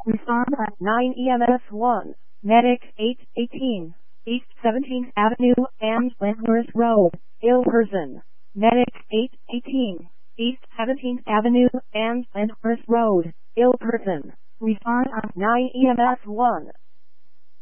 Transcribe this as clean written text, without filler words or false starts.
Respond at 9 EMS 1. Medic 818. East 17th Avenue and Lyndhurst Road, ill person. Medic 818. East 17th Avenue and Lyndhurst Road, ill person. Respond at 9 EMS 1.